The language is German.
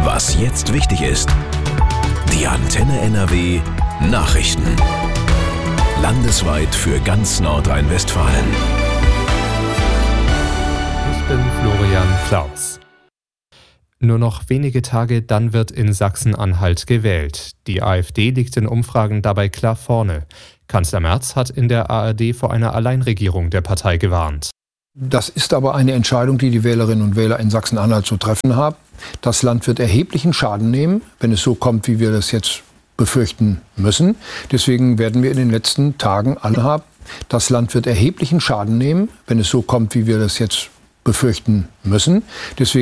Was jetzt wichtig ist. Die Antenne NRW Nachrichten. Landesweit für ganz Nordrhein-Westfalen. Ich bin Florian Klaus. Nur noch wenige Tage, dann wird in Sachsen-Anhalt gewählt. Die AfD liegt in Umfragen dabei klar vorne. Kanzler Merz hat in der ARD vor einer Alleinregierung der Partei gewarnt. Das ist aber eine Entscheidung, die die Wählerinnen und Wähler in Sachsen-Anhalt zu treffen haben. Das Land wird erheblichen Schaden nehmen, wenn es so kommt, wie wir das jetzt befürchten müssen. Deswegen werden wir in den letzten Tagen alle haben. Das Land wird erheblichen Schaden nehmen, wenn es so kommt, wie wir das jetzt befürchten müssen. Deswegen